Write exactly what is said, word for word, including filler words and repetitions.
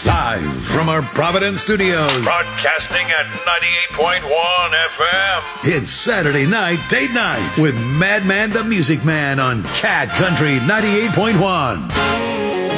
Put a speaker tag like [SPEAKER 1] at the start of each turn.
[SPEAKER 1] Live from our Providence studios.
[SPEAKER 2] Broadcasting at ninety-eight point one F M.
[SPEAKER 1] It's Saturday night, date night with Madman the Music Man on Cat Country ninety-eight point one.